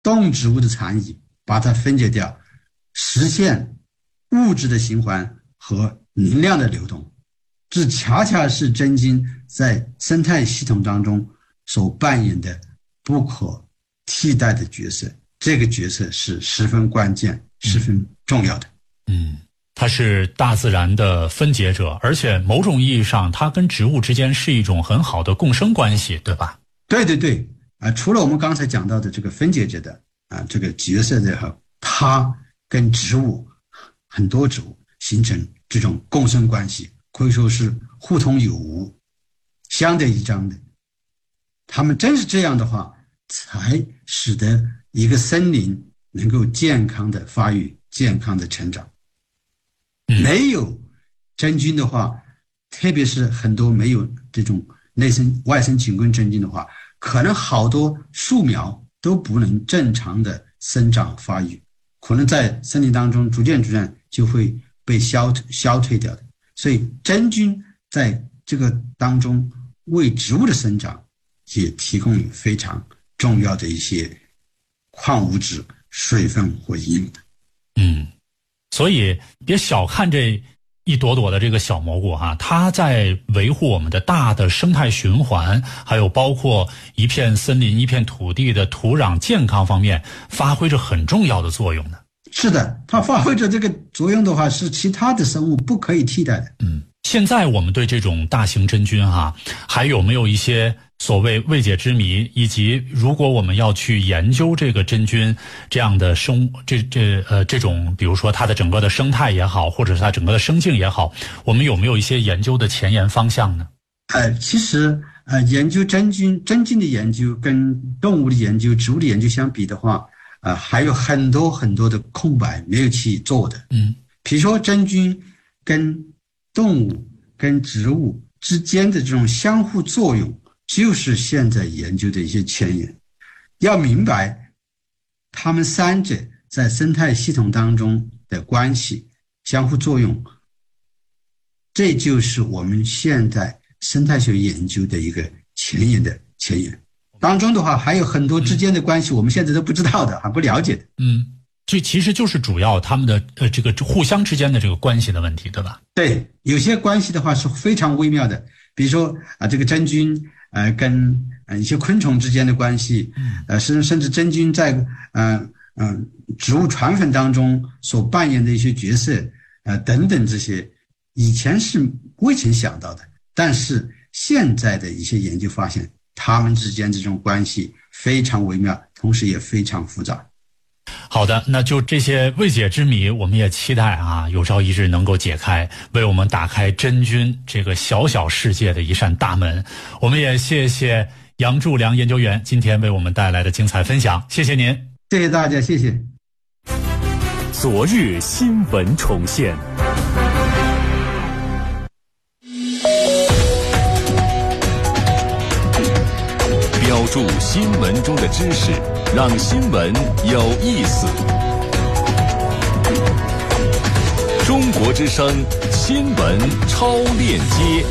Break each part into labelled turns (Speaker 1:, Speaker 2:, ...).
Speaker 1: 动植物的残余，把它分解掉，实现物质的循环和能量的流动。这恰恰是真菌在生态系统当中所扮演的不可替代的角色，这个角色是十分关键、十分重要的。
Speaker 2: 它是大自然的分解者，而且某种意义上，它跟植物之间是一种很好的共生关系，对吧？
Speaker 1: 对对对，除了我们刚才讲到的这个分解者的这个角色的话，它跟植物很多植物形成这种共生关系，可以说是互通有无、相得益彰的。他们真是这样的话，才使得一个森林能够健康的发育、健康的成长。没有真菌的话，特别是很多没有这种外生菌根真菌的话，可能好多树苗都不能正常的生长发育，可能在森林当中逐渐就会被消退掉的。所以真菌在这个当中为植物的生长也提供了非常重要的一些矿物质、水分和营养。
Speaker 2: 所以别小看这一朵朵的这个小蘑菇哈，它在维护我们的大的生态循环，还有包括一片森林、一片土地的土壤健康方面，发挥着很重要的作用的。
Speaker 1: 是的，它发挥着这个作用的话，是其他的生物不可以替代的。
Speaker 2: 现在我们对这种大型真菌还有没有一些所谓未解之谜，以及如果我们要去研究这个真菌这样的这种，比如说它的整个的生态也好，或者是它整个的生境也好，我们有没有一些研究的前沿方向呢？
Speaker 1: 其实研究真菌的研究跟动物的研究、植物的研究相比的话，还有很多很多的空白没有去做的。比如说真菌跟动物跟植物之间的这种相互作用，就是现在研究的一些前沿。要明白它们三者在生态系统当中的关系、相互作用，这就是我们现在生态学研究的一个前沿的前沿。当中的话还有很多之间的关系我们现在都不知道的，还不了解的。
Speaker 2: 这其实就是主要他们的这个互相之间的这个关系的问题，对吧？
Speaker 1: 对，有些关系的话是非常微妙的，比如说这个真菌跟一些昆虫之间的关系，甚至真菌在植物传粉当中所扮演的一些角色等等，这些以前是未曾想到的，但是现在的一些研究发现，他们之间这种关系非常微妙，同时也非常复杂。
Speaker 2: 好的，那就这些未解之谜，我们也期待有朝一日能够解开，为我们打开真菌这个小小世界的一扇大门。我们也谢谢杨柱良研究员今天为我们带来的精彩分享，谢谢您。
Speaker 1: 谢谢大家，谢谢。
Speaker 3: 昨日新闻重现，标注新闻中的知识，让新闻有意思。中国之声新闻超链接，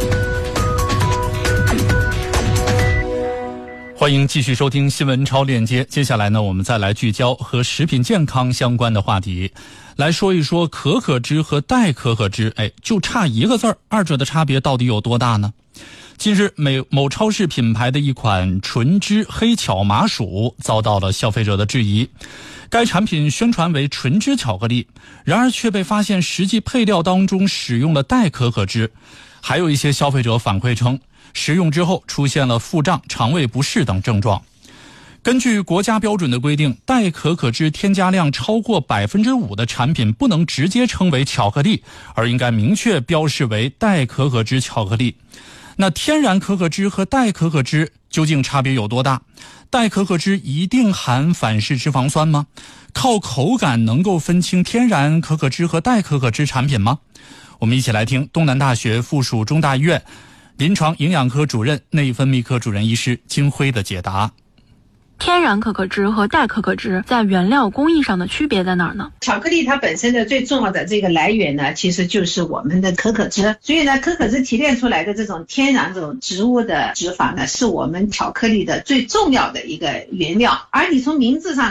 Speaker 4: 欢迎继续收听新闻超链接。接下来呢，我们再来聚焦和食品健康相关的话题，来说一说可可脂和代可可脂，就差一个字儿，二者的差别到底有多大呢？近日，某超市品牌的一款纯脂黑巧麻薯遭到了消费者的质疑。该产品宣传为纯脂巧克力，然而却被发现实际配料当中使用了代可可脂。还有一些消费者反馈称，食用之后出现了腹胀、肠胃不适等症状。根据国家标准的规定，代可可脂添加量超过 5% 的产品不能直接称为巧克力，而应该明确标示为代可可脂巧克力。那天然可可脂和代可可脂究竟差别有多大？代可可脂一定含反式脂肪酸吗？靠口感能够分清天然可可脂和代可可脂产品吗？我们一起来听东南大学附属中大医院临床营养科主任、内分泌科主任医师金辉的解答。
Speaker 5: 天然可可脂和代可可脂在原料工艺上的区别在哪儿呢？
Speaker 6: 巧克力它本身的最重要的这个来源呢，其实就是我们的可可脂。所以呢，可可脂提炼出来的这种天然这种植物的脂肪呢，是我们巧克力的最重要的一个原料。而你从名字上